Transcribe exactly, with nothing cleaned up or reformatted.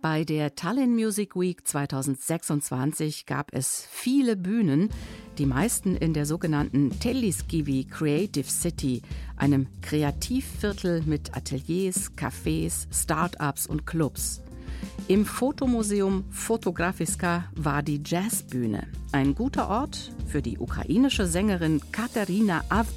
Bei der Tallinn Music Week zweitausendsechsundzwanzig gab es viele Bühnen, die meisten in der sogenannten Telliskivi Creative City, einem Kreativviertel mit Ateliers, Cafés, Start-ups und Clubs. Im Fotomuseum Fotografiska war die Jazzbühne ein guter Ort für die ukrainische Sängerin Katerina Avdija.